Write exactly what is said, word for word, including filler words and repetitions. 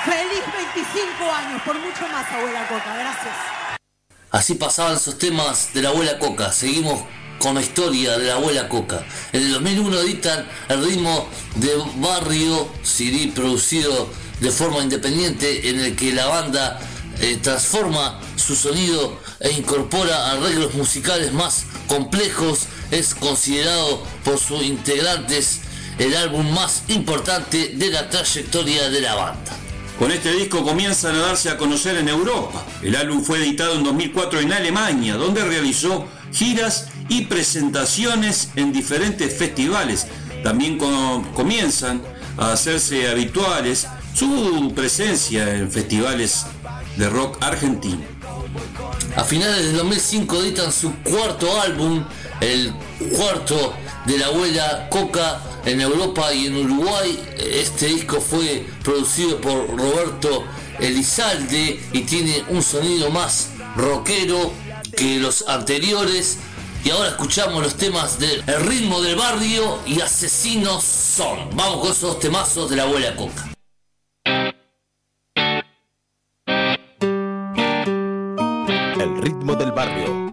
Feliz veinticinco años, por mucho más, abuela Coca, gracias. Así pasaban esos temas de la abuela Coca. Seguimos con la historia de la abuela Coca. En el dos mil uno editan El ritmo de barrio, C D producido de forma independiente, en el que la banda eh, transforma su sonido e incorpora arreglos musicales más complejos. Es considerado por sus integrantes el álbum más importante de la trayectoria de la banda. Con este disco comienzan a darse a conocer en Europa. El álbum fue editado en dos mil cuatro en Alemania, donde realizó giras y presentaciones en diferentes festivales. También com- comienzan a hacerse habituales su presencia en festivales de rock argentino. A finales del dos mil cinco editan su cuarto álbum, el cuarto de la abuela Coca, en Europa y en Uruguay. Este disco fue producido por Roberto Elizalde y tiene un sonido más rockero que los anteriores. Y ahora escuchamos los temas de El ritmo del barrio y Asesinos Son. Vamos con esos temazos de la abuela Coca. El ritmo del barrio.